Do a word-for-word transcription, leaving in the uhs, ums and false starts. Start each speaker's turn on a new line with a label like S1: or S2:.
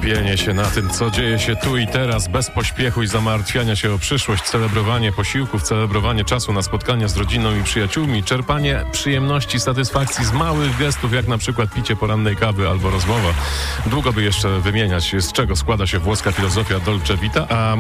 S1: skupienie się na tym, co dzieje się tu i teraz, bez pośpiechu i zamartwiania się o przyszłość, celebrowanie posiłków, celebrowanie czasu na spotkania z rodziną i przyjaciółmi, czerpanie przyjemności, satysfakcji z małych gestów, jak na przykład picie porannej kawy albo rozmowa. Długo by jeszcze wymieniać, z czego składa się włoska filozofia Dolce Vita, a